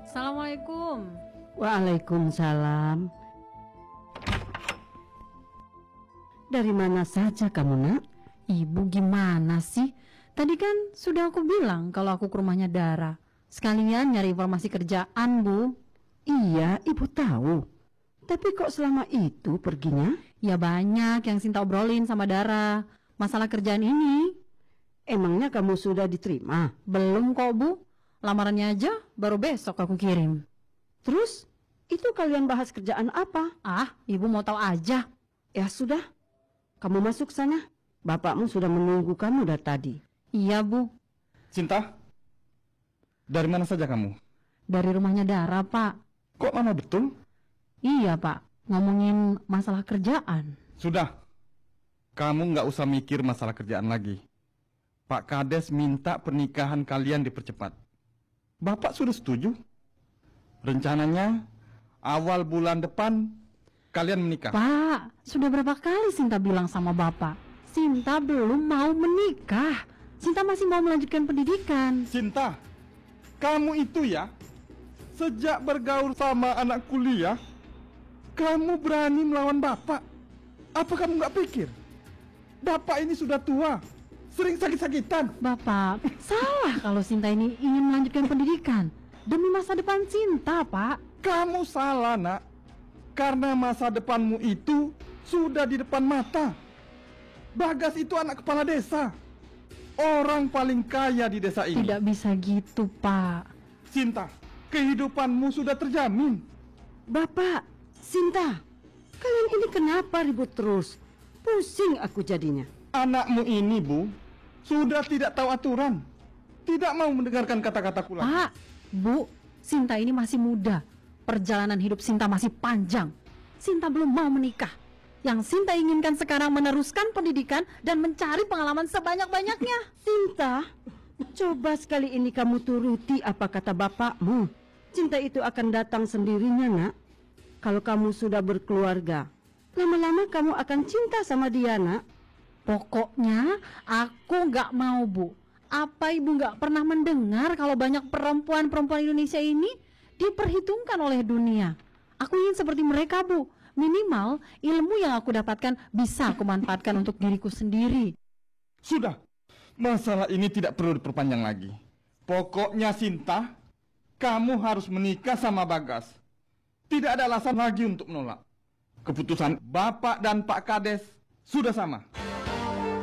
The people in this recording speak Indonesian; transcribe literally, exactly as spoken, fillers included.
Assalamualaikum. Waalaikumsalam. Dari mana saja kamu, Nak? Ibu gimana sih? Tadi kan sudah aku bilang kalau aku ke rumahnya Dara. Sekalian nyari informasi kerjaan, Bu. Iya, Ibu tahu. Tapi kok selama itu perginya? Ya banyak yang Sinta obrolin sama Dara. Masalah kerjaan ini. Emangnya kamu sudah diterima? Belum kok, Bu. Lamarannya aja baru besok aku kirim. Terus, itu kalian bahas kerjaan apa? Ah, Ibu mau tahu aja. Ya sudah, kamu masuk sana. Bapakmu sudah menunggu kamu dari tadi. Iya, Bu. Sinta, dari mana saja kamu? Dari rumahnya Dara, Pak. Kok lama betul? Iya, Pak. Ngomongin masalah kerjaan. Sudah, kamu nggak usah mikir masalah kerjaan lagi. Pak Kades minta pernikahan kalian dipercepat. Bapak sudah setuju. Rencananya awal bulan depan kalian menikah. Pak, sudah berapa kali Sinta bilang sama Bapak, Sinta belum mau menikah. Sinta masih mau melanjutkan pendidikan. Sinta, kamu itu ya, sejak bergaul sama anak kuliah, kamu berani melawan Bapak. Apa kamu nggak pikir? Bapak ini sudah tua, sering sakit-sakitan. Bapak, salah kalau Sinta ini ingin melanjutkan pendidikan. Demi masa depan Sinta, Pak. Kamu salah, Nak. Karena masa depanmu itu sudah di depan mata. Bagas itu anak kepala desa. Orang paling kaya di desa ini. Tidak bisa gitu, Pak. Sinta, kehidupanmu sudah terjamin. Bapak, Sinta, kalian ini kenapa ribut terus? Pusing aku jadinya. Anakmu ini, Bu, sudah tidak tahu aturan. Tidak mau mendengarkan kata-kataku lagi. Pak, Bu, Sinta ini masih muda. Perjalanan hidup Sinta masih panjang. Sinta belum mau menikah. Yang Sinta inginkan sekarang meneruskan pendidikan dan mencari pengalaman sebanyak-banyaknya. Sinta, coba sekali ini kamu turuti apa kata bapakmu. Cinta itu akan datang sendirinya, Nak. Kalau kamu sudah berkeluarga, lama-lama kamu akan cinta sama dia, Nak. Pokoknya aku nggak mau, Bu. Apa Ibu nggak pernah mendengar kalau banyak perempuan-perempuan Indonesia ini diperhitungkan oleh dunia? Aku ingin seperti mereka, Bu. Minimal ilmu yang aku dapatkan bisa aku manfaatkan untuk diriku sendiri. Sudah, masalah ini tidak perlu diperpanjang lagi. Pokoknya Sinta, kamu harus menikah sama Bagas. Tidak ada alasan lagi untuk menolak. Keputusan Bapak dan Pak Kades sudah sama.